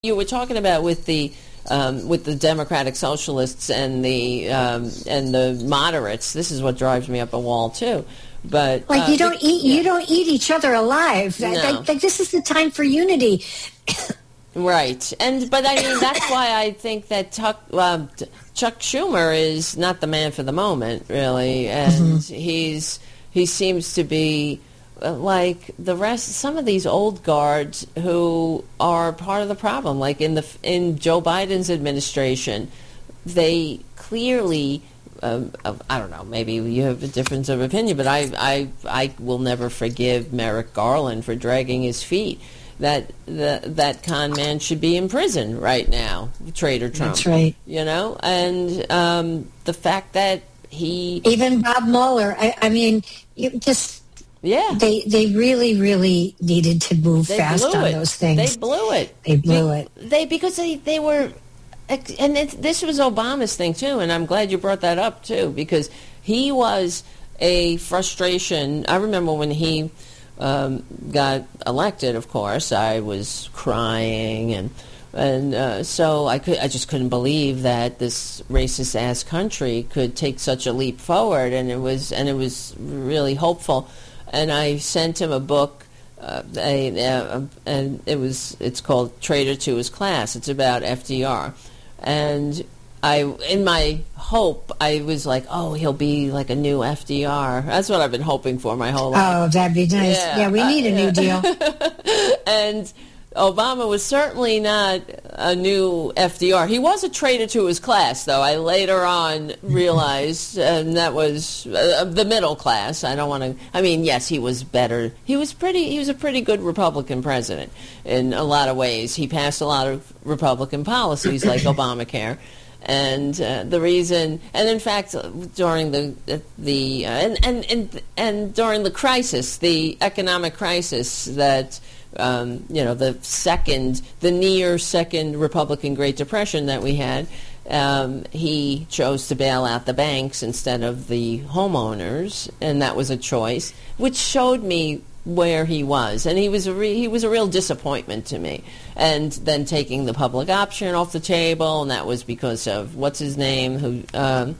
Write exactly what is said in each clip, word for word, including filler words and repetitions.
you were talking about with the um, with the Democratic Socialists and the um, and the moderates. This is what drives me up a wall too. But like uh, you don't the, eat, yeah. you don't eat each other alive. No. Like, like this is the time for unity. Right, and but I mean that's why I think that Chuck, uh, Chuck Schumer is not the man for the moment, really, and mm-hmm. he's he seems to be uh, like the rest. Some of these old guards who are part of the problem, like in the in Joe Biden's administration, they clearly. Um, I don't know. Maybe you have a difference of opinion, but I, I, I will never forgive Merrick Garland for dragging his feet. That the, that con man should be in prison right now, Traitor Trump. That's right. You know, and um, the fact that he even Bob Mueller. I, I mean, you just yeah. They they really really needed to move they fast on it. those things. They blew it. They blew they, it. They because they they were. And it, this was Obama's thing, too, and I'm glad you brought that up, too, because he was a frustration. I remember when he um, got elected, of course, I was crying, and and uh, so I, could, I just couldn't believe that this racist-ass country could take such a leap forward, and it was and it was really hopeful. And I sent him a book. Uh, a, a, and it was it's called Traitor to His Class. It's about F D R. And I, in my hope, I was like, oh, he'll be like a new F D R. That's what I've been hoping for my whole life. Oh, that'd be nice. Yeah, yeah we need uh, a yeah. new deal. And Obama was certainly not a new F D R. He was a traitor to his class, though. I later on realized, and that was uh, the middle class. I don't want to. I mean, yes, he was better. He was pretty. He was a pretty good Republican president in a lot of ways. He passed a lot of Republican policies like Obamacare. And uh, the reason, and in fact, during the the uh, and, and and and during the crisis, the economic crisis that. Um, you know, the second, the near second Republican Great Depression that we had, um, he chose to bail out the banks instead of the homeowners, and that was a choice, which showed me where he was, and he was a re- he was a real disappointment to me. And then taking the public option off the table, and that was because of what's his name, who. Um,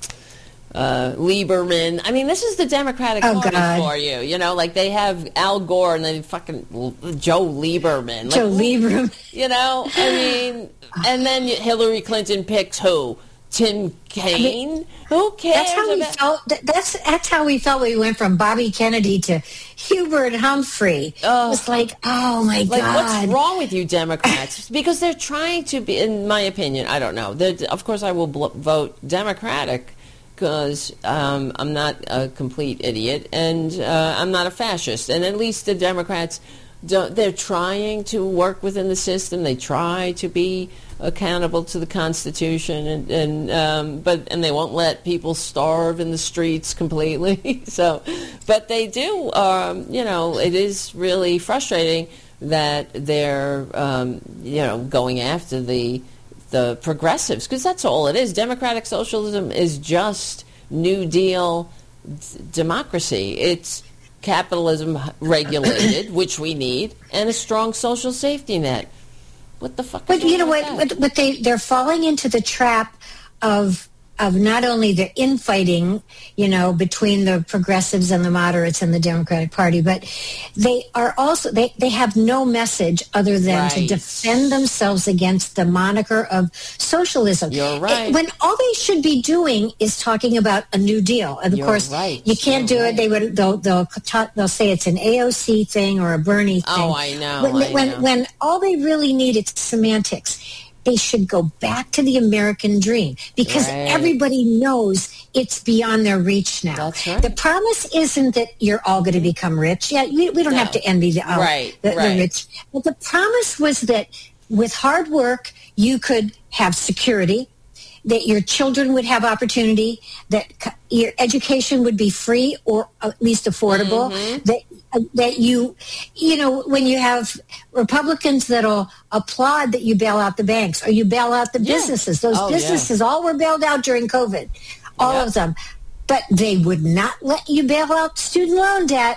Uh, Lieberman. I mean, this is the Democratic oh, Party God. for you. You know, like they have Al Gore and then fucking Joe Lieberman. Like, Joe Lieberman. You know, I mean, and then Hillary Clinton picks who? Tim Kaine? I mean, who cares? That's how we about- felt. That's that's how we felt. We went from Bobby Kennedy to Hubert Humphrey. Oh. It was like, oh my like, God! What's wrong with you, Democrats? Because they're trying to be, in my opinion, I don't know. They're, of course, I will bl- vote Democratic. Because um, I'm not a complete idiot, and uh, I'm not a fascist. And at least the Democrats, don't, they're trying to work within the system. They try to be accountable to the Constitution, and, and um, but and they won't let people starve in the streets completely. So, but they do. Um, you know, it is really frustrating that they're um, you know going after the. the progressives, because that's all it is. Democratic socialism is just New Deal d- democracy. It's capitalism regulated, which we need, and a strong social safety net. What the fuck? But you know what? That? But they they're falling into the trap of of not only the infighting, you know, between the progressives and the moderates and the Democratic Party, but they are also, they, they have no message other than right. to defend themselves against the moniker of socialism. You're right. When all they should be doing is talking about a New Deal. And of You're course, right. you can't You're do right. it. They would, they'll, they'll, talk, they'll say it's an A O C thing or a Bernie thing. Oh, I know. When, I when, know. when all they really need is semantics. They should go back to the American dream because right. everybody knows it's beyond their reach now. That's right. The promise isn't that you're all going to become rich. Yeah, we, we don't No. have to envy the, uh, right. the, right. the rich. But the promise was that with hard work, you could have security, that your children would have opportunity, that c- your education would be free or at least affordable, mm-hmm. that that you, you know, when you have Republicans that'll applaud that you bail out the banks or you bail out the yeah. businesses. Those oh, businesses yeah. all were bailed out during COVID, all yep. of them. But they would not let you bail out student loan debt.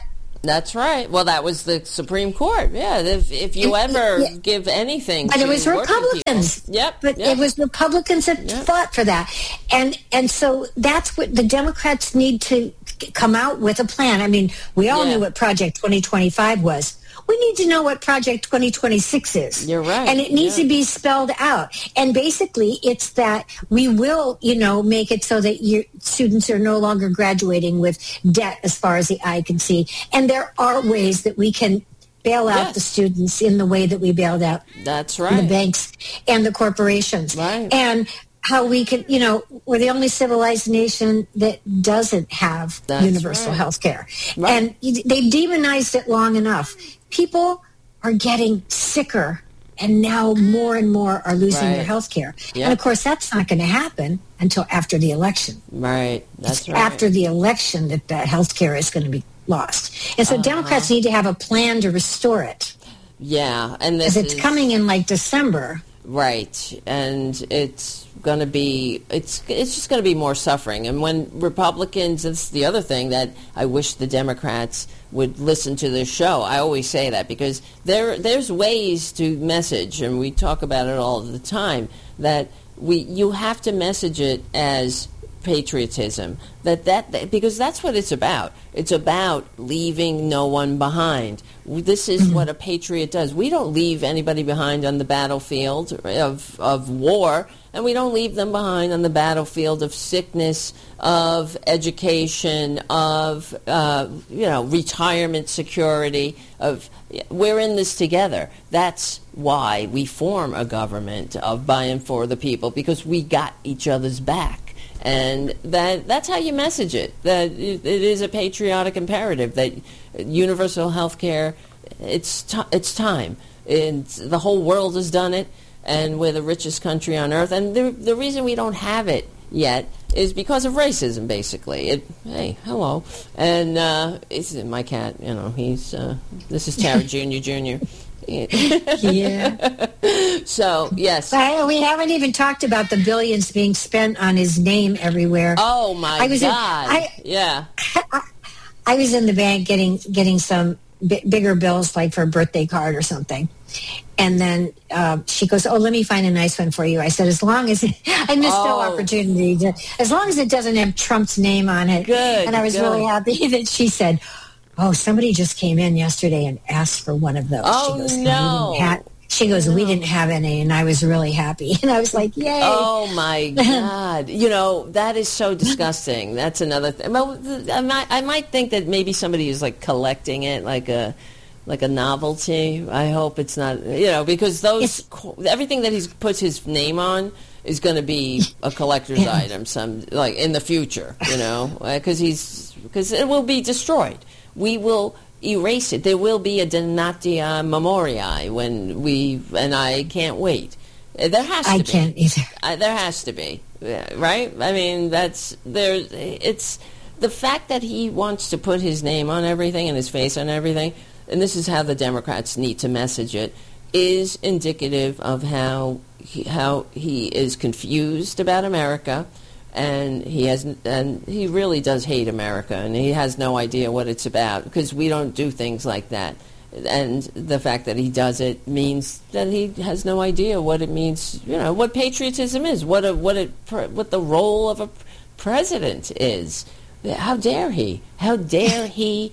That's right. Well, that was the Supreme Court. Yeah, if, if you ever yeah. give anything but to it was Republicans. People, yep. But yep. it was Republicans that yep. fought for that. And and so that's what the Democrats need to come out with a plan. I mean, we all yeah. knew what Project twenty twenty-five was. We need to know what Project twenty twenty-six is. You're right. And it needs yeah. to be spelled out. And basically, it's that we will, you know, make it so that your students are no longer graduating with debt as far as the eye can see. And there are ways that we can bail out yes. the students in the way that we bailed out That's right. the banks and the corporations. Right. And how we can, you know, we're the only civilized nation that doesn't have That's universal right. health care. Right. And they've demonized it long enough. People are getting sicker, and now more and more are losing right. their health care. Yep. And, of course, that's not going to happen until after the election. Right. That's it's right. after the election that that health care is going to be lost. And so uh-huh. Democrats need to have a plan to restore it. Yeah. And this Because it's is, coming in like December. Right. And it's going to be, it's it's just going to be more suffering. And when Republicans, that's the other thing that I wish the Democrats would listen to this show. I always say that because there there's ways to message, and we talk about it all the time, that we you have to message it as patriotism, that, that that because that's what it's about. It's about leaving no one behind. This is mm-hmm. what a patriot does. We don't leave anybody behind on the battlefield of of war, and we don't leave them behind on the battlefield of sickness, of education, of uh, you know retirement security. Of we're in this together. That's why we form a government of by and for the people, because we got each other's back. And that that's how you message it, that it, it is a patriotic imperative, that universal health care, it's, t- it's time. And the whole world has done it, and we're the richest country on earth. And the, the reason we don't have it yet is because of racism, basically. It, hey, hello. And uh, it's my cat, you know, he's, uh, this is Tara Junior Junior Yeah. So, yes. I, we haven't even talked about the billions being spent on his name everywhere. Oh, my I was God. In, I, yeah. I, I was in the bank getting getting some b- bigger bills, like for a birthday card or something. And then uh, she goes, oh, let me find a nice one for you. I said, as long as, it, I missed oh. no opportunity, to, as long as it doesn't have Trump's name on it. Good, And I was good. really happy that she said, oh, somebody just came in yesterday and asked for one of those. Oh, she goes, no. We didn't have, she goes, no. we didn't have any, and I was really happy. And I was like, yay. Oh, my God. You know, that is so disgusting. That's another thing. Well, I might, I might think that maybe somebody is, like, collecting it, like a like a novelty. I hope it's not, you know, because those, it's, everything that he puts his name on is going to be a collector's yeah. item, some like in the future, you know, because he's, because it will be destroyed. We will erase it. There will be a Donatia Memoriae when we, and I can't wait. There has to I be. I can't either. I, there has to be, right? I mean, that's, there, it's, the fact that he wants to put his name on everything and his face on everything, and this is how the Democrats need to message it, is indicative of how he, how he is confused about America. And he has, and he really does hate America, and he has no idea what it's about, because we don't do things like that. And the fact that he does it means that he has no idea what it means. You know what patriotism is, what a what it what the role of a president is. How dare he? How dare he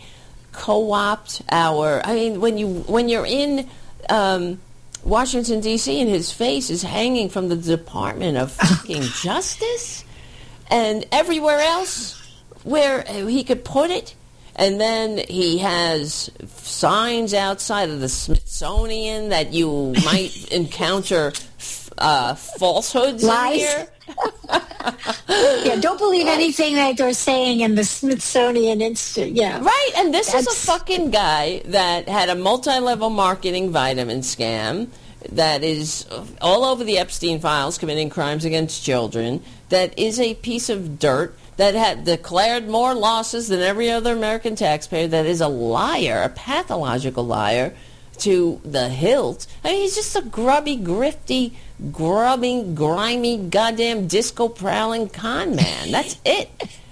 co-opt our? I mean, when you when you're in um, Washington D C and his face is hanging from the Department of fucking Justice. And everywhere else where he could put it, and then he has signs outside of the Smithsonian that you might encounter uh, falsehoods Lies. in here. Yeah, don't believe anything that they're saying in the Smithsonian Institute. Yeah, right. And this That's... is a fucking guy that had a multi-level marketing vitamin scam that is all over the Epstein files, committing crimes against children, that is a piece of dirt, that had declared more losses than every other American taxpayer, that is a liar, a pathological liar to the hilt. I mean, he's just a grubby, grifty, grubbing, grimy, goddamn disco-prowling con man. That's it.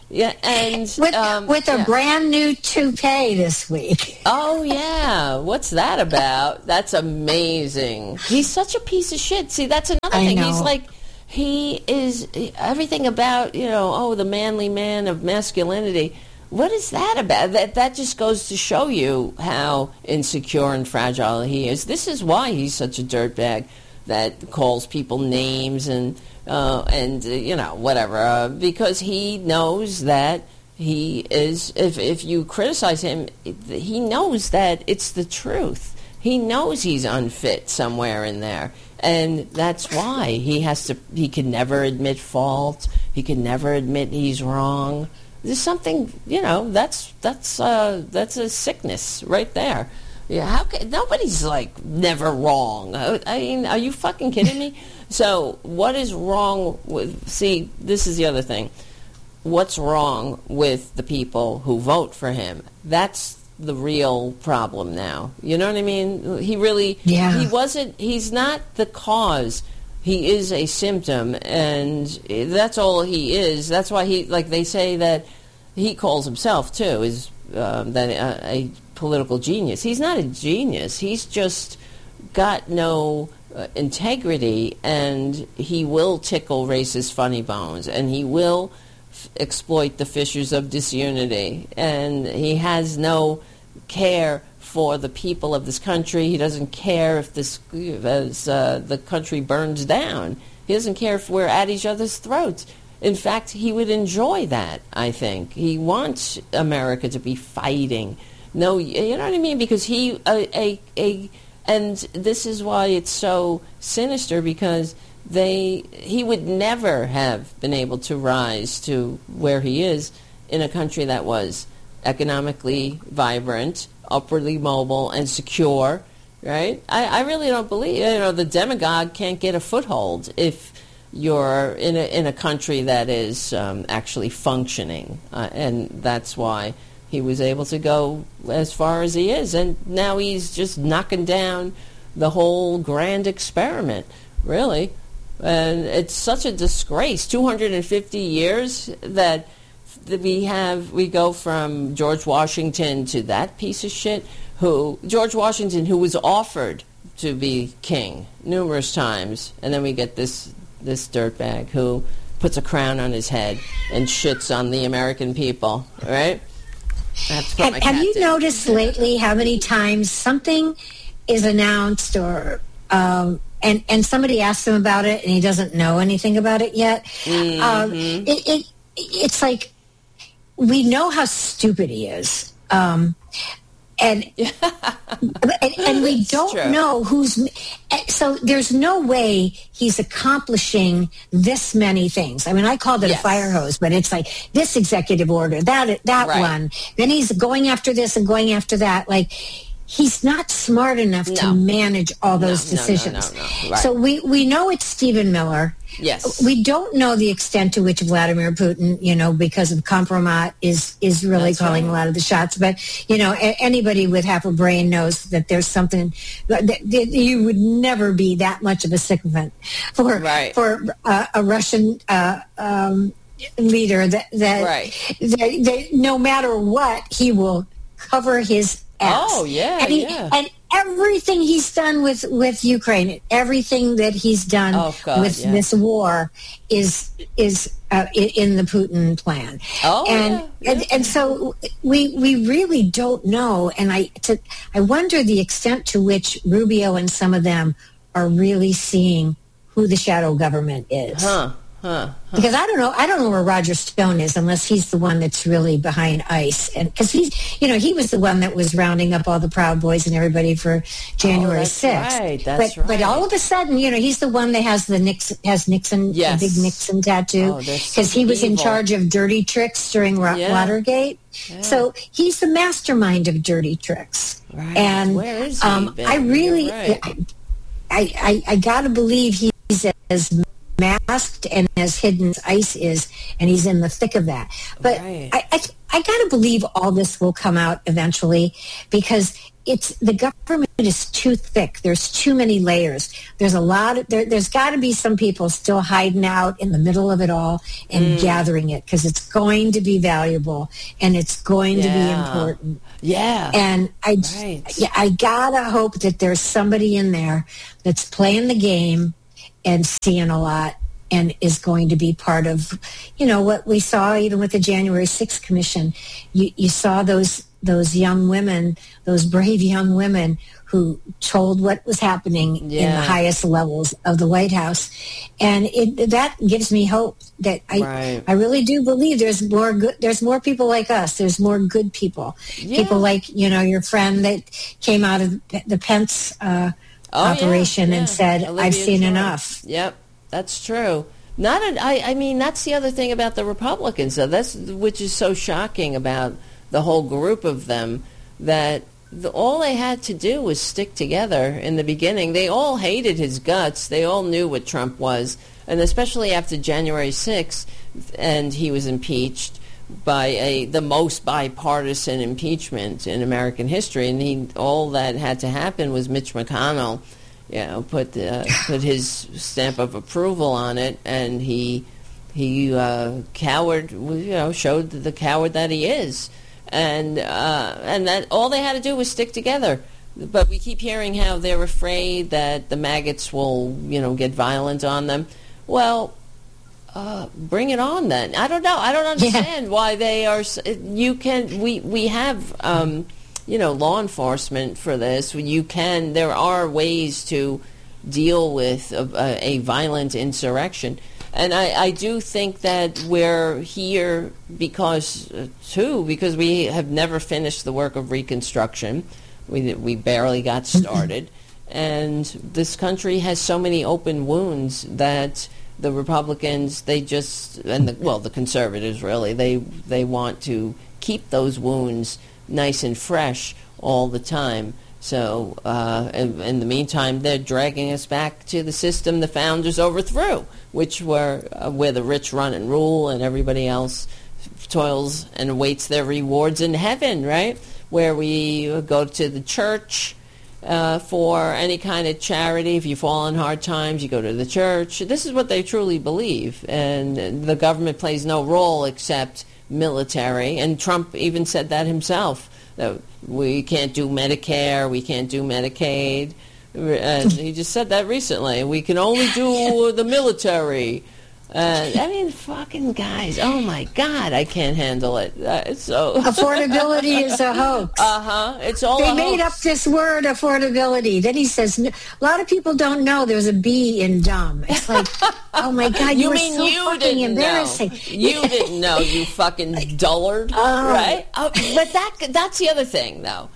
Yeah, and with, um, with a yeah. brand new toupee this week. Oh yeah, what's that about? That's amazing. He's such a piece of shit. See, that's another I thing. know. He's like, he is everything about, you know, oh, the manly man of masculinity. What is that about? That that just goes to show you how insecure and fragile he is. This is why he's such a dirtbag that calls people names and uh, and uh, you know, whatever, uh, because he knows that he is. If if you criticize him, he knows that it's the truth. He knows he's unfit somewhere in there. And that's why he has to, he can never admit fault. He can never admit he's wrong. There's something, you know, that's, that's, uh, that's a sickness right there. Yeah, how can, nobody's like never wrong. I, I mean, are you fucking kidding me? So what is wrong with, see, this is the other thing. What's wrong with the people who vote for him? That's the real problem now. You know what I mean? He really, yeah. he wasn't, he's not the cause. He is a symptom, and that's all he is. That's why he, like they say that he calls himself, too, is um, that uh, a political genius. He's not a genius. He's just got no uh, integrity, and he will tickle racist funny bones, and he will exploit the fissures of disunity, and he has no care for the people of this country. He doesn't care if this as uh, the country burns down. He doesn't care if we're at each other's throats. In fact, he would enjoy that, I think. He wants America to be fighting. No, you know what I mean? Because he a a, a and this is why it's so sinister, because They, he would never have been able to rise to where he is in a country that was economically vibrant, upwardly mobile, and secure, right? I, I really don't believe, you know, the demagogue can't get a foothold if you're in a, in a country that is um, actually functioning. Uh, and that's why he was able to go as far as he is. And now he's just knocking down the whole grand experiment, really. And it's such a disgrace. two hundred fifty years that we have, we go from George Washington to that piece of shit, who, George Washington, who was offered to be king numerous times, and then we get this, this dirtbag who puts a crown on his head and shits on the American people, right? I have to put have, my have cat you down. noticed lately how many times something is announced or um, and and somebody asks him about it and he doesn't know anything about it yet? Mm-hmm. Um, it, it it's like we know how stupid he is, um, and, and and we don't true. know who's. So there's no way he's accomplishing this many things. I mean, I called it Yes. a fire hose, but it's like this executive order, that that Right. one. Then he's going after this and going after that. Like, he's not smart enough No. to manage all those No, no, no, decisions. no, no. Right. So we, we know it's Stephen Miller. Yes. We don't know the extent to which Vladimir Putin, you know, because of compromat, is is really That's calling right. a lot of the shots. But, you know, a- anybody with half a brain knows that there's something that, that you would never be that much of a sycophant for Right. for uh, a Russian uh, um, leader that that, Right. that, that no matter what, he will cover his ass. Oh, yeah, and he, yeah. And everything he's done with, with Ukraine, everything that he's done Oh, God, with yeah. this war is is uh, i- in the Putin plan. Oh, and, yeah, yeah. and and so we we really don't know. And I to, I wonder the extent to which Rubio and some of them are really seeing who the shadow government is. Huh. Huh. Because I don't know, I don't know where Roger Stone is unless he's the one that's really behind ICE, and because he's, you know, he was the one that was rounding up all the Proud Boys and everybody for January Oh, that's sixth. right, that's but, but right. all of a sudden, you know, he's the one that has the Nixon, has Nixon, Yes. the big Nixon tattoo, Oh, that's because he was in evil. charge of dirty tricks during Ro- Yeah. Watergate. Yeah. So he's the mastermind of dirty tricks. Right. And Where is he um, been? I really, You're right. I, I, I, I got to believe he's as masked and as hidden as ICE is, and he's in the thick of that. But Right. I, I, I got to believe all this will come out eventually, because it's the government is too thick. There's too many layers. There's a lot of, there, there's got to be some people still hiding out in the middle of it all and mm. gathering it, because it's going to be valuable and it's going yeah. to be important. Yeah. And I, right. yeah, I gotta hope that there's somebody in there that's playing the game and seeing a lot, and is going to be part of, you know, what we saw even with the January sixth Commission. You, you saw those those young women, those brave young women who told what was happening yeah. in the highest levels of the White House. And it, that gives me hope that I right. I really do believe there's more good, there's more people like us. There's more good people. Yeah. People like, you know, your friend that came out of the Pence uh, oh, operation yeah, yeah. and said, Olivia I've seen Joy. enough. Yep. That's true. Not, a, I, I mean, that's the other thing about the Republicans, though. That's which is so shocking about the whole group of them, that the, all they had to do was stick together in the beginning. They all hated his guts. They all knew what Trump was, and especially after January sixth, and he was impeached by a the most bipartisan impeachment in American history, and he all that had to happen was Mitch McConnell. You know, put uh, put his stamp of approval on it, and he he uh, coward, you know, showed the coward that he is, and uh, and that all they had to do was stick together. But we keep hearing how they're afraid that the maggots will, you know, get violent on them. Well, uh, bring it on then. I don't know. I don't understand yeah. why they are. You can. We we have. Um, you know, law enforcement for this. You can, there are ways to deal with a, a, a violent insurrection. And I, I do think that we're here because, uh, too, because we have never finished the work of Reconstruction. We, we barely got started. And this country has so many open wounds that the Republicans, they just, and the, well, the conservatives really, they they want to keep those wounds nice and fresh all the time. So uh, in, in the meantime, they're dragging us back to the system the founders overthrew, which were uh, where the rich run and rule and everybody else toils and awaits their rewards in heaven, right? Where we go to the church uh, for any kind of charity. If you fall in hard times, you go to the church. This is what they truly believe. And the government plays no role except military, and Trump even said that himself, that we can't do Medicare, we can't do Medicaid, and he just said that recently. We can only do the military. Uh, I mean, fucking guys, oh my God, I can't handle it. Uh, it's so affordability is a hoax. Uh-huh, it's all They a made hoax. up this word, affordability. Then he says, a lot of people don't know there's a B in dumb. It's like, oh my God, you, you were mean so you fucking didn't embarrassing. Know. You didn't know, you fucking dullard, oh. right? Uh, but that that's the other thing, though,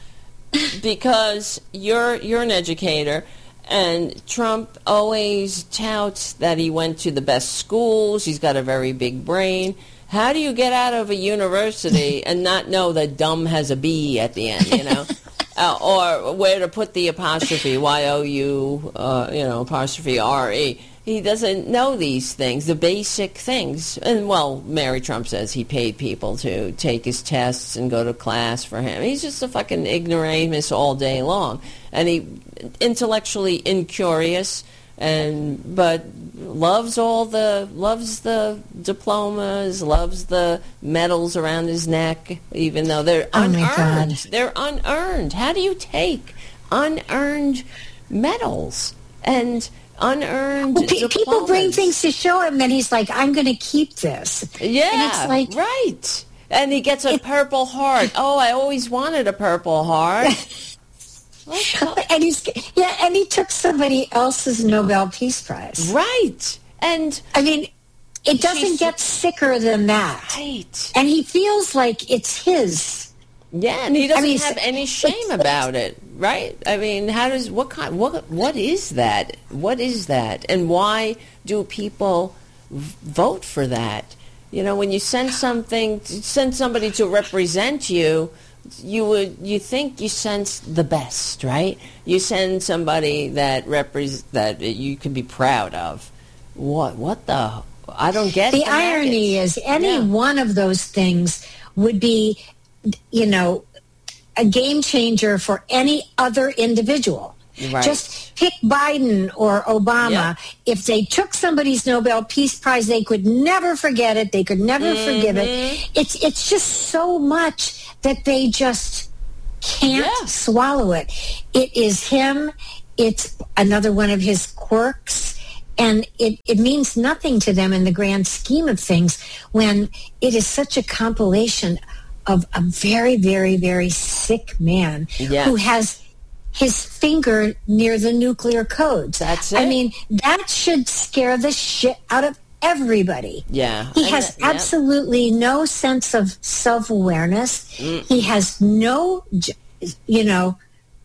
because you're you're an educator. And Trump always touts that he went to the best schools. He's got a very big brain. How do you get out of a university and not know that dumb has a B at the end, you know? uh, or where to put the apostrophe, Y O U, uh, you know, apostrophe R E. He doesn't know these things, the basic things. And, well, Mary Trump says he paid people to take his tests and go to class for him. He's just a fucking ignoramus all day long. And he intellectually incurious, and but loves all the loves the diplomas, loves the medals around his neck, even though they're oh unearned. They're unearned. How do you take unearned medals and unearned well, pe- people bring diplomas? things to show him, and he's like, I'm going to keep this. Yeah, and it's like, right. And he gets a it, Purple Heart. Oh, I always wanted a Purple Heart. and he's yeah, and he took somebody else's Nobel Peace Prize. Right. And I mean, it doesn't get sicker than that. Right. And he feels like it's his. Yeah, and he doesn't I mean, have any shame about it, right? I mean, how does what kind what what is that? What is that? And why do people vote for that? You know, when you send something, send somebody to represent you, you would you think you sense the best, right? You send somebody that repres that you can be proud of. What what the I don't get the the irony maggots. is any yeah. one of those things would be, you know, a game changer for any other individual. Right. Just pick Biden or Obama. Yeah. If they took somebody's Nobel Peace Prize, they could never forget it. They could never mm-hmm. forgive it. It's it's just so much that they just can't yeah. swallow it. It is him. It's another one of his quirks. And it, it means nothing to them in the grand scheme of things when it is such a compilation of a very, very, very sick man yes. who has his finger near the nuclear codes. That's it. I mean, that should scare the shit out of everybody. Yeah. He and has that, yeah. absolutely no sense of self-awareness. Mm. He has no, you know,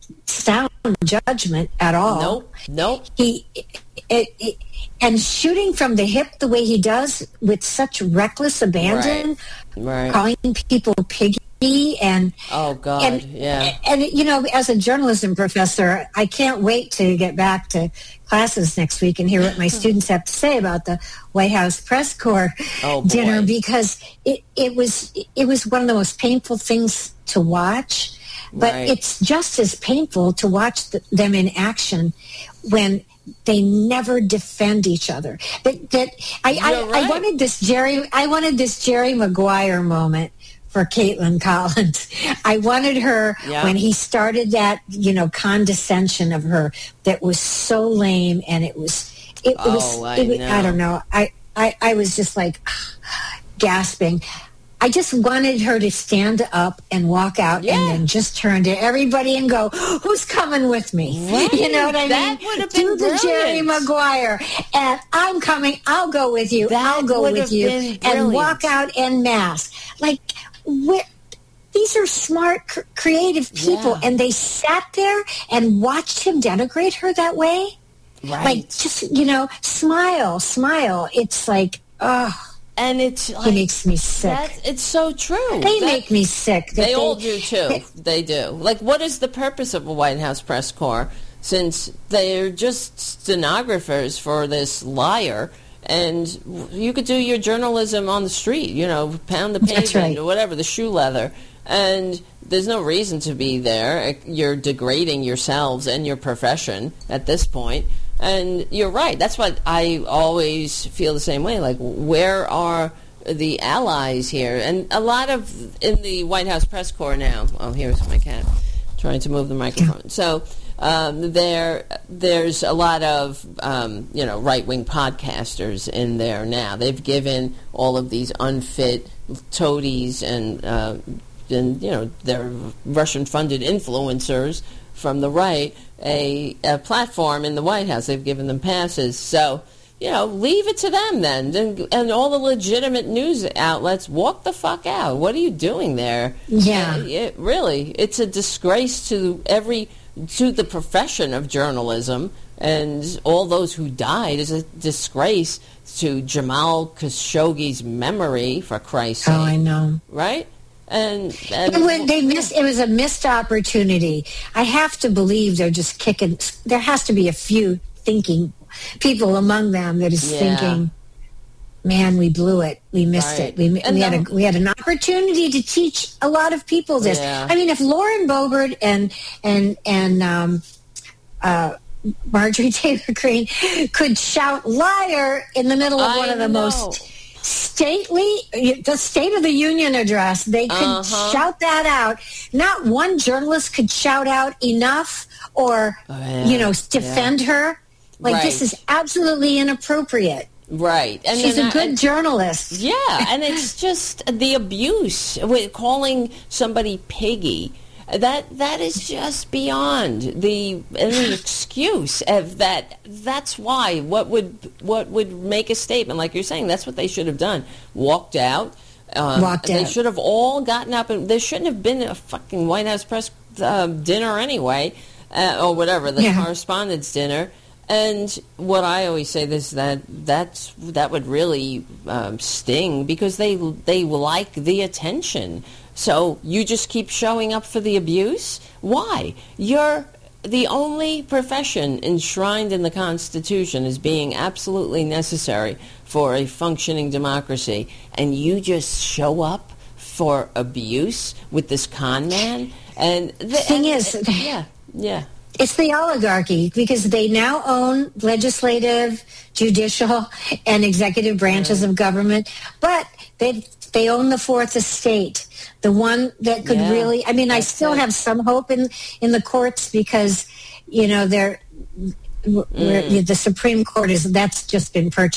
sound judgment at all. Nope. Nope. He, it, it, and shooting from the hip the way he does with such reckless abandon, right. Right. calling people piggy. And oh god, and, yeah. And you know, as a journalism professor, I can't wait to get back to classes next week and hear what my students have to say about the White House press corps oh, dinner, boy. because it, it was it was one of the most painful things to watch. But right. it's just as painful to watch the, them in action when they never defend each other. That that I, I, right. I wanted this Jerry I wanted this Jerry Maguire moment for Caitlin Collins. I wanted her yeah. when he started that, you know, condescension of her that was so lame, and it was, it, oh, it was, I, it was know. I don't know. I, I, I was just like gasping. I just wanted her to stand up and walk out yeah. and then just turn to everybody and go, who's coming with me? Right. You know what I that mean? Would have been Do the brilliant. Jerry Maguire. And I'm coming. I'll go with you. That I'll go would with have you. been And brilliant. walk out en masse. Like, where, these are smart, cr- creative people, yeah. and they sat there and watched him denigrate her that way. Right. Like, just, you know, smile, smile. It's like, oh, and it's like, he makes me sick. That, it's so true. They that, make me sick. They, they all do too. They, they do. Like, what is the purpose of a White House press corps? Since they're just stenographers for this liar. And you could do your journalism on the street, you know, pound the pavement right. or whatever, the shoe leather. And there's no reason to be there. You're degrading yourselves and your profession at this point. And you're right. That's what I always feel the same way. Like, where are the allies here? And a lot of, in the White House press corps now, oh, here's my cat trying to move the microphone. So um, there, there's a lot of, um, you know, right-wing podcasters in there now. They've given all of these unfit toadies and, uh, and you know, they're Russian-funded influencers from the right a, a platform in the White House. They've given them passes. So, you know, leave it to them then. And, and all the legitimate news outlets, walk the fuck out. What are you doing there? Yeah. Uh, it, really, it's a disgrace to every, to the profession of journalism, and all those who died is a disgrace to Jamal Khashoggi's memory, for Christ's sake. Oh, I know. Right? And, and And when they missed, it was a missed opportunity. I have to believe they're just kicking. There has to be a few thinking people among them that is Yeah. thinking, "Man, we blew it. We missed Right. it. We, we And had the- a we had an opportunity to teach a lot of people this." Yeah. I mean, if Lauren Boebert and and and um, uh, Marjorie Taylor Greene could shout "liar" in the middle of I one of the know. most stately, the State of the Union address, they could Uh-huh. shout that out. Not one journalist could shout out enough or, Oh, yeah. you know, defend her. Like, this Right. is absolutely inappropriate. Right. And She's then a I- good journalist. Yeah, and it's just the abuse with calling somebody piggy. That that is just beyond the any excuse of that. That's why what would what would make a statement like you're saying. That's what they should have done. Walked out. Um, Walked they out. should have all gotten up, and there shouldn't have been a fucking White House press uh, dinner anyway, uh, or whatever, the Yeah. correspondence dinner. And what I always say is that that's that would really um, sting because they they like the attention. So you just keep showing up for the abuse? Why? You're the only profession enshrined in the Constitution as being absolutely necessary for a functioning democracy, and you just show up for abuse with this con man. And the thing and, is, yeah, yeah. It's the oligarchy because they now own legislative, judicial, and executive branches right. of government, but they they own the fourth estate, the one that could yeah, really. I mean, I still it. have some hope in in the courts because you know they're. Mm. The Supreme Court is that's just been purchased.